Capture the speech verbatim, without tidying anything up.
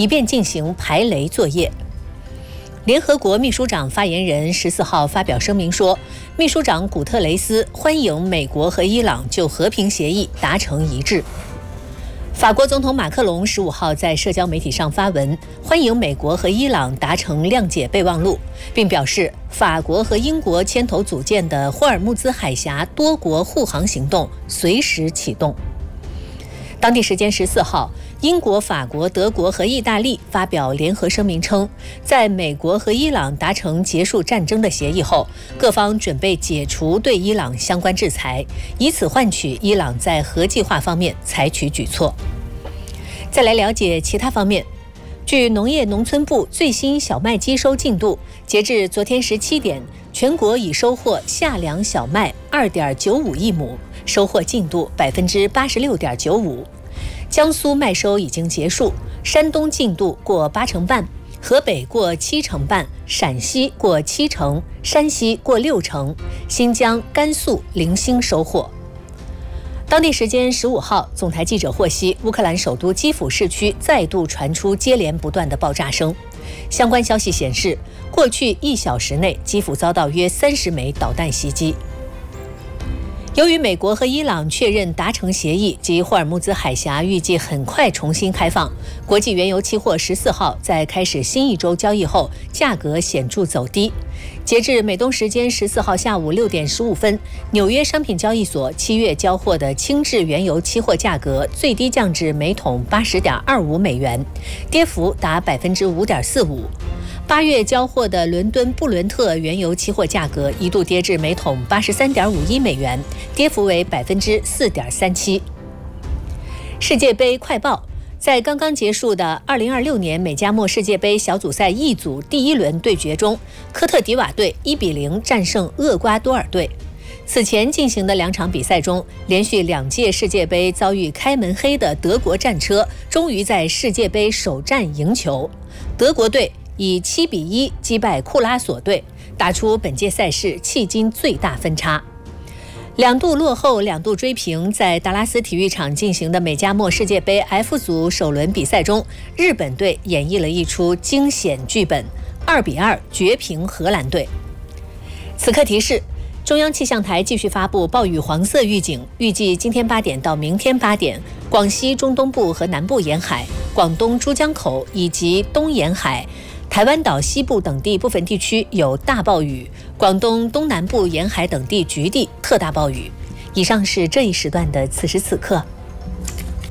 以便进行排雷作业。联合国秘书长发言人十四号发表声明说，秘书长古特雷斯欢迎美国和伊朗就和平协议达成一致。法国总统马克龙十五号在社交媒体上发文，欢迎美国和伊朗达成谅解备忘录，并表示法国和英国牵头组建的霍尔木兹海峡多国护航行动随时启动。当地时间十四号，英国、法国、德国和意大利发表联合声明称，在美国和伊朗达成结束战争的协议后，各方准备解除对伊朗相关制裁，以此换取伊朗在核计划方面采取举措。再来了解其他方面。据农业农村部最新小麦机收进度，截至昨天十七点，全国已收获夏粮小麦 二点九五亿亩，收获进度 百分之八十六点九五。江苏麦收已经结束，山东进度过八成半，河北过七成半，陕西过七成，山西过六成，新疆、甘肃零星收获。当地时间十五号，总台记者获悉，乌克兰首都基辅市区再度传出接连不断的爆炸声。相关消息显示，过去一小时内，基辅遭到约三十枚导弹袭击。由于美国和伊朗确认达成协议及霍尔木兹海峡预计很快重新开放，国际原油期货十四号在开始新一周交易后，价格显著走低。截至美东时间十四号下午六点十五分，纽约商品交易所七月交货的轻质原油期货价格最低降至每桶八十点二五美元，跌幅达百分之五点四五。八月交货的伦敦布伦特原油期货价格一度跌至每桶八十三点五一美元，跌幅为百分之四点三七。世界杯快报。在刚刚结束的二零二六年美加墨世界杯小组赛 E 组第一轮对决中，科特迪瓦队一比零战胜厄瓜多尔队。此前进行的两场比赛中，连续两届世界杯遭遇开门黑的德国战车，终于在世界杯首战赢球。德国队以七比一击败库拉索队，打出本届赛事迄今最大分差。两度落后，两度追平，在达拉斯体育场进行的美加墨世界杯 F 组首轮比赛中，日本队演绎了一出惊险剧本，二比二绝平荷兰队。此刻提示：中央气象台继续发布暴雨黄色预警，预计今天八点到明天八点，广西中东部和南部沿海、广东珠江口以及东沿海、台湾岛西部等地部分地区有大暴雨，广东东南部沿海等地局地特大暴雨。以上是这一时段的此时此刻。